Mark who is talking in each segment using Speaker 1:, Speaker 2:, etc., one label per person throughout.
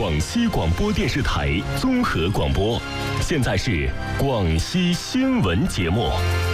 Speaker 1: 广西广播电视台综合广播。现在是广西新闻节目。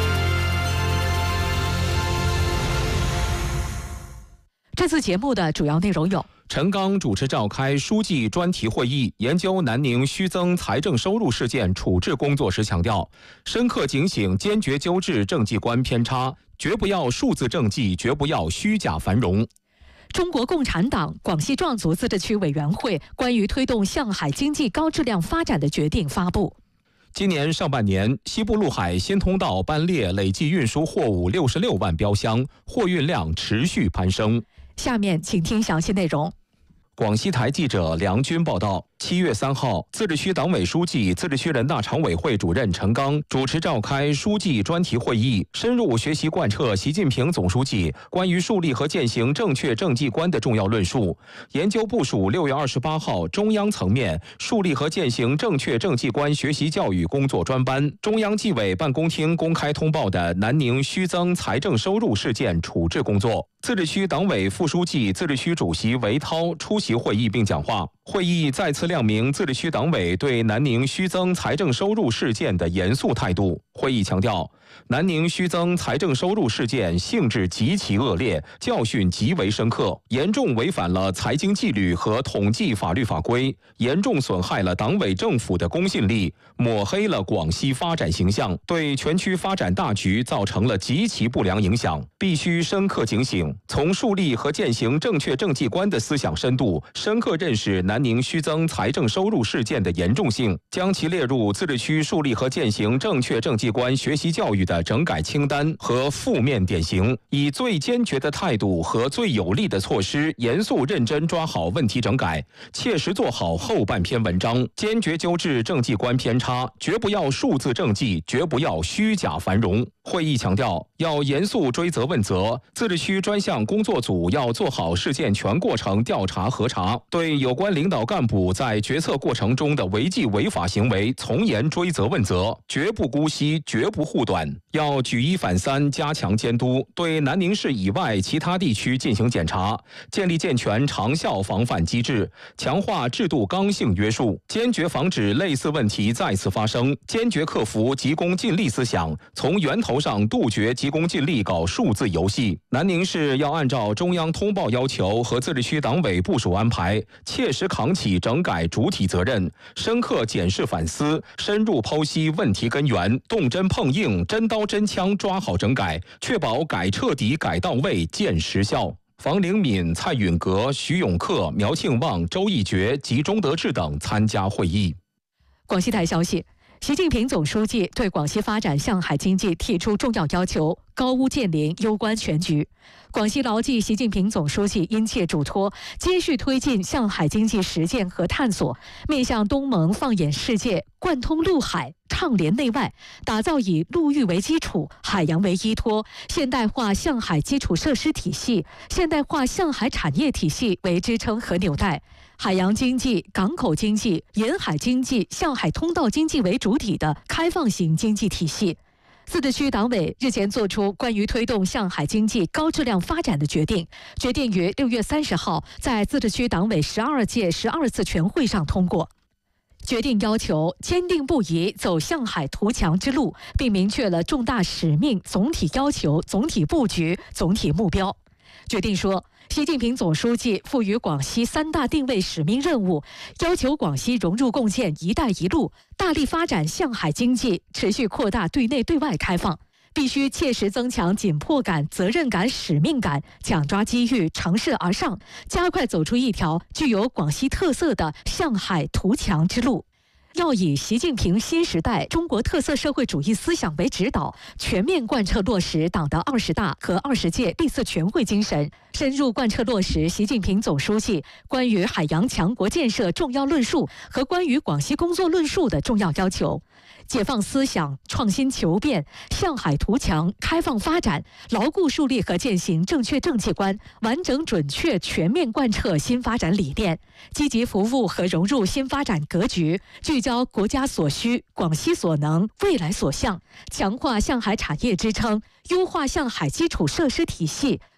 Speaker 2: 这次节目的主要内容有：
Speaker 3: 陈刚主持召开书记专题会议，研究南宁虚增财政收入事件处置工作时强调，深刻警醒，坚决纠治政绩观偏差，绝不要数字政绩，绝不要虚假繁荣。
Speaker 2: 中国共产党广西壮族自治区委员会关于推动向海经济高质量发展的决定发布。
Speaker 3: 今年上半年，西部陆海新通道班列累计运输货物66万标箱，货运量持续攀升。
Speaker 2: 下面请听详细内容。
Speaker 3: 广西台记者梁军报道，7月3号，自治区党委书记、自治区人大常委会主任陈刚主持召开书记专题会议，深入学习贯彻习近平总书记关于树立和践行正确政绩观的重要论述，研究部署6月28号中央层面树立和践行正确政绩观学习教育工作专班，中央纪委办公厅公开通报的南宁虚增财政收入事件处置工作。自治区党委副书记、自治区主席韦涛出席会议并讲话。会议再次亮明自治区党委对南宁虚增财政收入事件的严肃态度。会议强调，南宁虚增财政收入事件性质极其恶劣，教训极为深刻，严重违反了财经纪律和统计法律法规，严重损害了党委政府的公信力，抹黑了广西发展形象，对全区发展大局造成了极其不良影响，必须深刻警醒，从树立和践行正确政绩观的思想深度，深刻认识南宁虚增财政收入事件的严重性，将其列入自治区树立和践行正确政绩观学习教育的整改清单和负面典型，以最坚决的态度和最有力的措施，严肃认真抓好问题整改，切实做好后半篇文章，坚决纠治政绩观偏差，绝不要数字政绩，绝不要虚假繁荣。会议强调，要严肃追责问责，自治区专项工作组要做好事件全过程调查核查，对有关领导干部在决策过程中的违纪违法行为从严追责问责，绝不姑息，绝不护短，要举一反三，加强监督，对南宁市以外其他地区进行检查，建立健全长效防范机制，强化制度刚性约束，坚决防止类似问题再次发生，坚决克服急功近利思想，从源头上杜绝急功近利搞数字游戏。南宁市要按照中央通报要求和自治区党委部署安排，切实扛起整改主体责任，深刻检视反思，深入剖析问题根源，动真碰硬，真刀真枪抓好整改，确保改彻底、改到位、见实效。房灵敏、蔡允格、徐永克、苗庆旺、周义觉及钟德志等参加会议。
Speaker 2: 广西台消息，习近平总书记对广西发展向海经济提出重要要求，高屋建瓴，攸关全局。广西牢记习近平总书记殷切嘱托，继续推进向海经济实践和探索，面向东盟放眼世界，贯通陆海，畅联内外，打造以陆域为基础、海洋为依托、现代化向海基础设施体系、现代化向海产业体系为支撑和纽带，海洋经济、港口经济、沿海经济、向海通道经济为主体的开放型经济体系。自治区党委日前作出关于推动向海经济高质量发展的决定，决定于6月30号在自治区党委12届12次全会上通过。决定要求坚定不移走向海图强之路，并明确了重大使命、总体要求、总体布局、总体目标。决定说，习近平总书记赋予广西3大定位使命任务，要求广西融入共建“一带一路”，大力发展向海经济，持续扩大对内对外开放，必须切实增强紧迫感、责任感、使命感，抢抓机遇，乘势而上，加快走出一条具有广西特色的向海图强之路。要以习近平新时代中国特色社会主义思想为指导，全面贯彻落实党的20大和20届历次全会精神，深入贯彻落实习近平总书记关于海洋强国建设重要论述和关于广西工作论述的重要要求，解放思想，创新求变，向海图强，开放发展，牢固树立和践行正确政绩观，完整准确全面贯彻新发展理念，积极服务和融入新发展格局，聚焦国家所需、广西所能、未来所向，强化向海产业支撑，优化向海基础设施体系，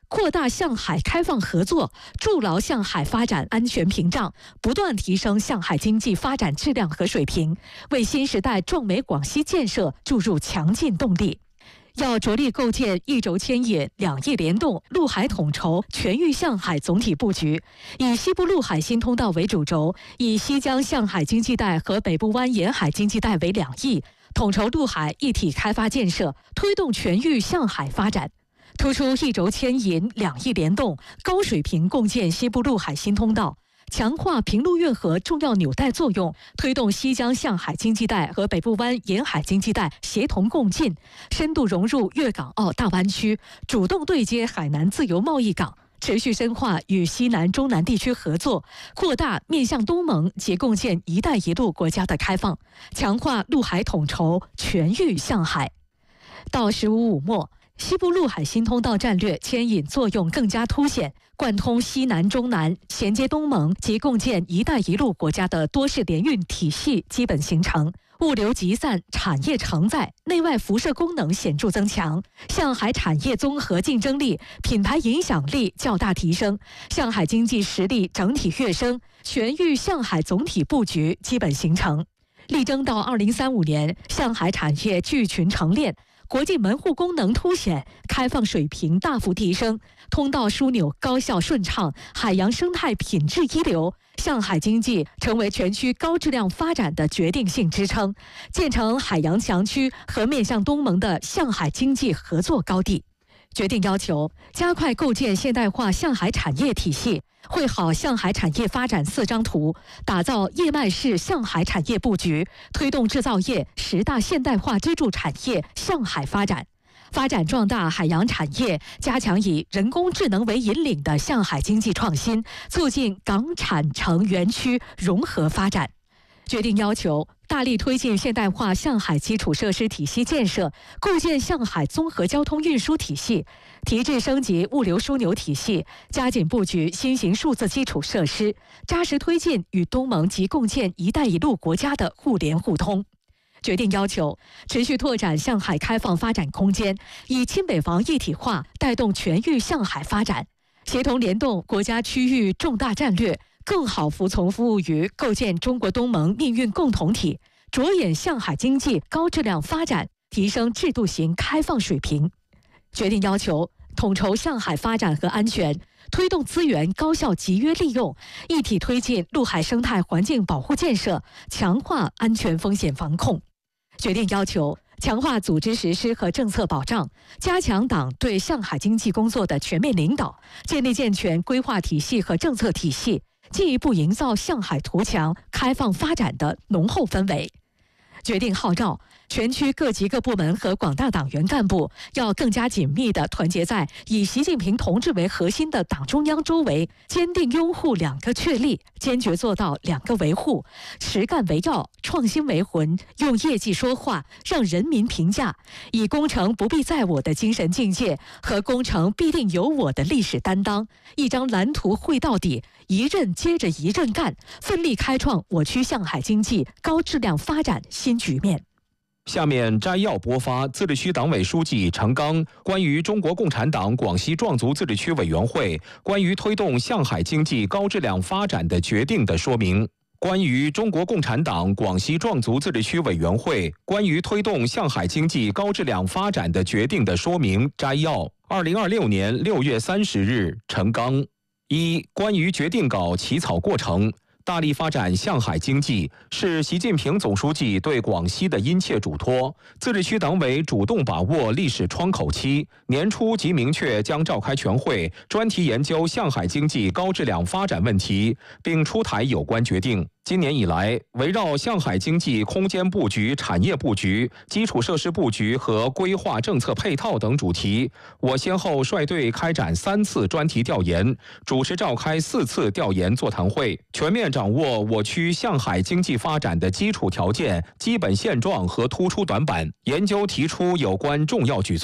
Speaker 2: 扩大向海开放合作，筑牢向海发展安全屏障，不断提升向海经济发展质量和水平，为新时代壮美广西建设注入强劲动力。要着力构建一轴牵引、两翼联动、陆海统筹、全域向海总体布局，以西部陆海新通道为主轴，以西江向海经济带和北部湾沿海经济带为两翼，统筹陆海一体开发建设，推动全域向海发展。突出一轴牵引、两翼联动，高水平共建西部陆海新通道，强化平陆运河重要纽带作用，推动西江向海经济带和北部湾沿海经济带协同共进，深度融入粤港澳大湾区，主动对接海南自由贸易港，持续深化与西南、中南地区合作，扩大面向东盟及共建“一带一路”国家的开放，强化陆海统筹，全域向海。到15/5末，西部陆海新通道战略牵引作用更加凸显，贯通西南、中南，衔接东盟及共建“一带一路”国家的多式联运体系基本形成，物流集散、产业承载、内外辐射功能显著增强，向海产业综合竞争力、品牌影响力较大提升，向海经济实力整体跃升，全域向海总体布局基本形成。力争到2035年，向海产业聚群成链，国际门户功能凸显，开放水平大幅提升，通道枢纽高效顺畅，海洋生态品质一流，向海经济成为全区高质量发展的决定性支撑，建成海洋强区和面向东盟的向海经济合作高地。决定要求加快构建现代化向海产业体系，绘好向海产业发展4张图，打造叶脉式向海产业布局，推动制造业10大现代化支柱产业向海发展，发展壮大海洋产业，加强以人工智能为引领的向海经济创新，促进港产城园区融合发展。决定要求大力推进现代化向海基础设施体系建设，构建向海综合交通运输体系，提质升级物流枢纽体系，加紧布局新型数字基础设施，扎实推进与东盟及共建“一带一路”国家的互联互通。决定要求持续拓展向海开放发展空间，以亲北防一体化带动全域向海发展，协同联动国家区域重大战略，更好服从服务于构建中国东盟命运共同体，着眼向海经济高质量发展，提升制度型开放水平。决定要求统筹向海发展和安全，推动资源高效集约利用，一体推进陆海生态环境保护建设，强化安全风险防控。决定要求强化组织实施和政策保障，加强党对向海经济工作的全面领导，建立健全规划体系和政策体系，进一步营造向海图强、开放发展的浓厚氛围。决定号召全区各级各部门和广大党员干部要更加紧密地团结在以习近平同志为核心的党中央周围，坚定拥护2个确立，坚决做到2个维护，实干为要，创新为魂，用业绩说话，让人民评价，以工程不必在我的精神境界和工程必定有我的历史担当，一张蓝图绘到底，一任接着一任干，奋力开创我区向海经济高质量发展新局面。
Speaker 3: 下面摘要播发自治区党委书记程刚关于中国共产党广西壮族自治区委员会关于推动向海经济高质量发展的决定的说明。关于中国共产党广西壮族自治区委员会关于推动向海经济高质量发展的决定的说明摘要。2026年6月30日，程刚。1、关于决定稿起草过程。大力发展向海经济是习近平总书记对广西的殷切嘱托。自治区党委主动把握历史窗口期，年初即明确将召开全会，专题研究向海经济高质量发展问题，并出台有关决定。今年以来，围绕向海经济空间布局、产业布局、基础设施布局和规划政策配套等主题，我先后率队开展3次专题调研，主持召开4次调研座谈会，全面掌握我区向海经济发展的基础条件、基本现状和突出短板，研究提出有关重要举措。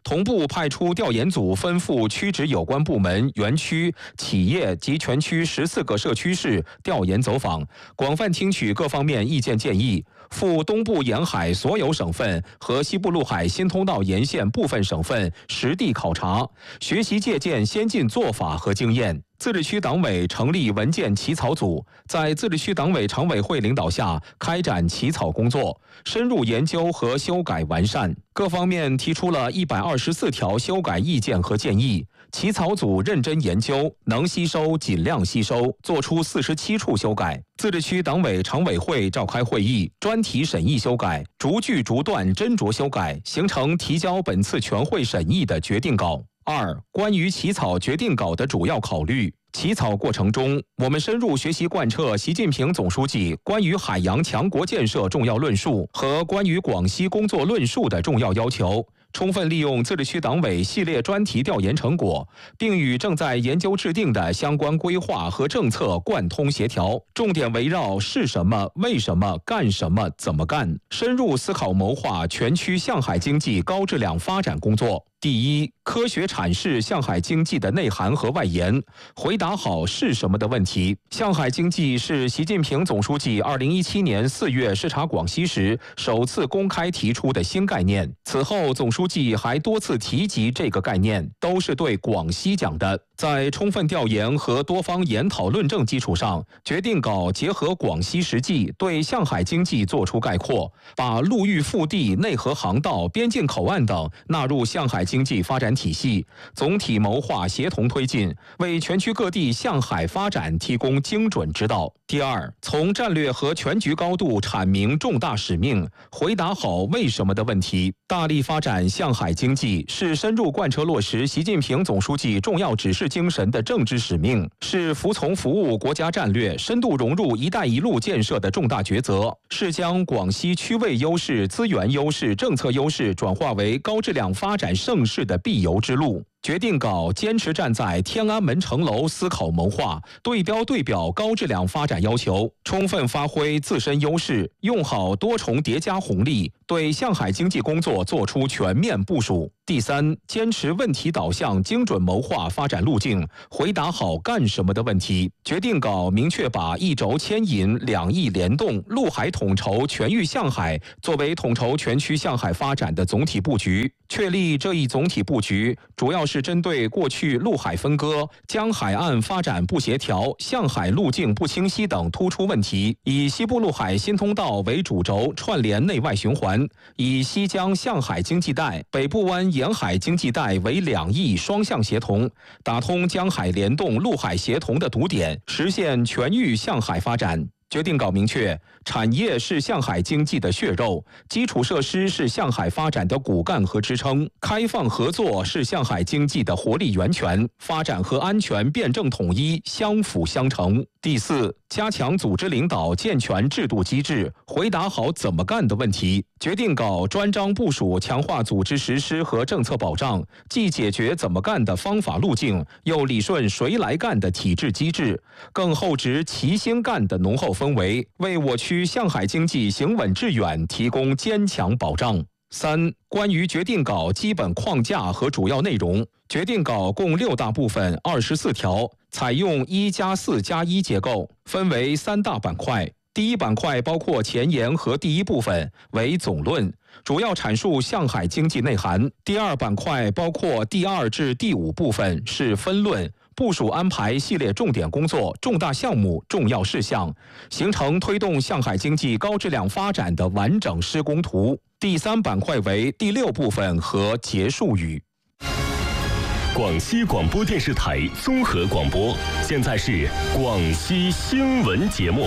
Speaker 3: 同步派出调研组，分赴区直有关部门、园区、企业及全区14个社区市调研走访，广泛听取各方面意见建议，赴东部沿海所有省份和西部陆海新通道沿线部分省份实地考察，学习借鉴先进做法和经验。自治区党委成立文件起草组，在自治区党委常委会领导下开展起草工作，深入研究和修改完善。各方面提出了124条修改意见和建议，起草组认真研究，能吸收尽量吸收，作出47处修改。自治区党委常委会召开会议，专题审议修改，逐句逐段斟酌修改，形成提交本次全会审议的决定稿。2、关于起草决定稿的主要考虑。起草过程中，我们深入学习贯彻习近平总书记关于海洋强国建设重要论述和关于广西工作论述的重要要求，充分利用自治区党委系列专题调研成果，并与正在研究制定的相关规划和政策贯通协调，重点围绕是什么、为什么、干什么、怎么干，深入思考谋划全区向海经济高质量发展工作。第一，科学阐释向海经济的内涵和外延，回答好是什么的问题。向海经济是习近平总书记2017年4月视察广西时首次公开提出的新概念。此后，总书记还多次提及这个概念，都是对广西讲的。在充分调研和多方研讨论证基础上，决定稿结合广西实际，对向海经济作出概括，把陆域腹地、内河航道、边境口岸等纳入向海经济发展体系，总体谋划协同推进，为全区各地向海发展提供精准指导。第二，从战略和全局高度阐明重大使命，回答好为什么的问题。大力发展向海经济是深入贯彻落实习近平总书记重要指示精神的政治使命，是服从服务国家战略、深度融入“一带一路”建设的重大抉择，是将广西区位优势、资源优势、政策优势转化为高质量发展盛世的必由之路。决定稿坚持站在天安门城楼思考谋划，对标对表高质量发展要求，充分发挥自身优势，用好多重叠加红利，对向海经济工作作出全面部署。第三，坚持问题导向，精准谋划发展路径，回答好干什么的问题。决定稿明确把一轴牵引、两翼联动、陆海统筹、全域向海作为统筹全区向海发展的总体布局。确立这一总体布局，主要是针对过去陆海分割、江海岸发展不协调、向海路径不清晰等突出问题，以西部陆海新通道为主轴串联内外循环，以西江向海经济带、北部湾沿海经济带为两翼双向协同，打通江海联动、陆海协同的堵点，实现全域向海发展。决定稿明确，产业是向海经济的血肉，基础设施是向海发展的骨干和支撑，开放合作是向海经济的活力源泉，发展和安全辩证统一相辅相成。第四，加强组织领导，健全制度机制，回答好怎么干的问题。决定稿专章部署强化组织实施和政策保障，既解决怎么干的方法路径，又理顺谁来干的体制机制，更厚植齐心干的浓厚氛围，为我区向海经济行稳致远提供坚强保障。三、关于决定稿基本框架和主要内容。决定稿共6大部分，24条，采用1+4+1结构，分为3大板块。第一板块包括前言和第一部分，为总论，主要阐述向海经济内涵。第二板块包括第2至第5部分，是分论，部署安排系列重点工作、重大项目、重要事项，形成推动向海经济高质量发展的完整施工图。第3板块为第6部分和结束语。
Speaker 1: 广西广播电视台综合广播，现在是广西新闻节目。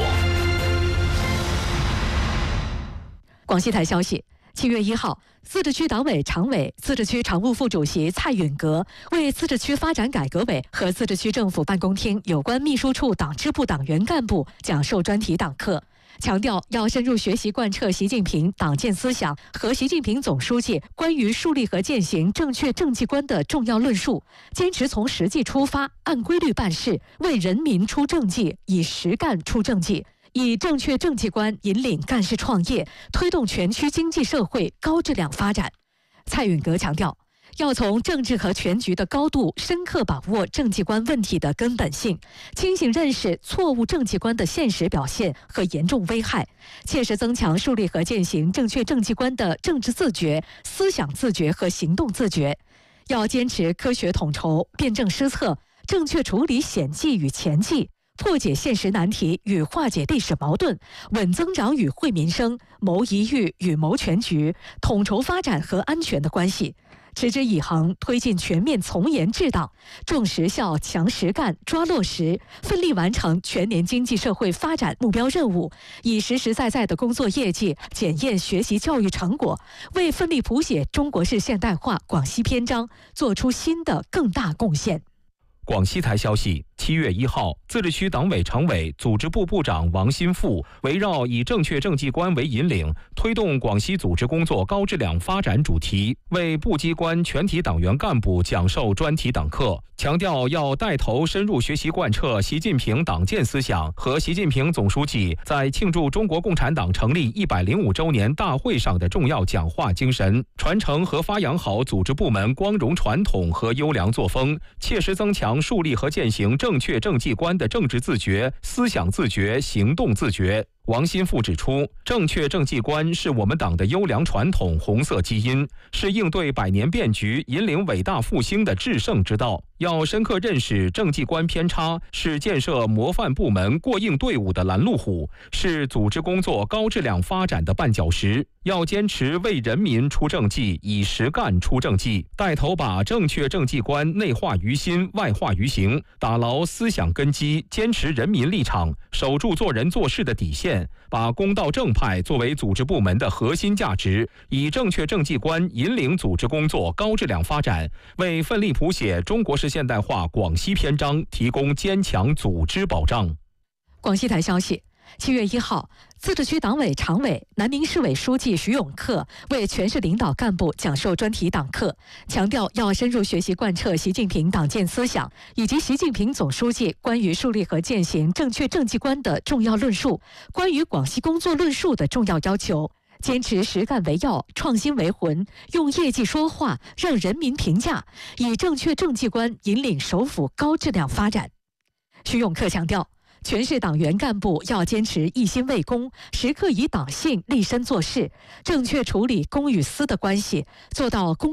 Speaker 2: 广西台消息，7月1号，自治区党委常委、自治区常务副主席蔡允革为自治区发展改革委和自治区政府办公厅有关秘书处党支部党员干部讲授专题党课，强调要深入学习贯彻习近平党建思想和习近平总书记关于树立和践行正确政绩观的重要论述，坚持从实际出发，按规律办事，为人民出政绩，以实干出政绩，以正确政绩观引领干事创业，推动全区经济社会高质量发展。蔡允革强调， 要从政治和全局的高度深刻把握政绩观问题的根本性，清醒认识错误政绩观的现实表现和严重危害，切实增强树立和践行正确政绩观的政治自觉、思想自觉和行动自觉。要坚持科学统筹、辩证施策，正确处理险迹与前迹，破解现实难题与化解历史矛盾，稳增长与惠民生，谋宜域与谋全局，统筹发展和安全的关系。持之以恒推进全面从严治党，重实效、强实干、抓落实，奋力完成全年经济社会发展目标任务，以实实在在的工作业绩检验学习教育成果，为奋力谱写中国式现代化广西篇章做出新的更大贡献。
Speaker 3: 广西台消息，7月1号，自治区党委常委、组织部部长王新富围绕以正确政绩观为引领，推动广西组织工作高质量发展主题，为部机关全体党员干部讲授专题党课，强调要带头深入学习贯彻习近平党建思想和习近平总书记在庆祝中国共产党成立105周年大会上的重要讲话精神，传承和发扬好组织部门光荣传统和优良作风，切实增强树立和践行正确政绩观的政治自觉、思想自觉、行动自觉。王新富指出，正确政绩观是我们党的优良传统、红色基因，是应对百年变局、引领伟大复兴的制胜之道。要深刻认识政绩观偏差是建设模范部门、过硬队伍的拦路虎，是组织工作高质量发展的绊脚石。要坚持为人民出政绩，以实干出政绩，带头把正确政绩观内化于心、外化于行，打牢思想根基，坚持人民立场，守住做人做事的底线，把公道正派作为组织部门的核心价值，以正确政绩观引领组织工作高质量发展，为奋力谱写中国式现代化广西篇章提供坚强组织保障。
Speaker 2: 广西台消息，7月1号，自治区党委常委、南宁市委书记徐永克为全市领导干部讲授专题党课，强调要深入学习贯彻习近平党建思想以及习近平总书记关于树立和践行正确政绩观的重要论述，关于广西工作论述的重要要求。坚持实干为要，创新为魂，用业绩说话，让人民评价，以正确政绩观引领首府高质量发展。徐永克强调，全市党员干部要坚持一心为公，时刻以党性立身做事，正确处理公与私的关系，做到公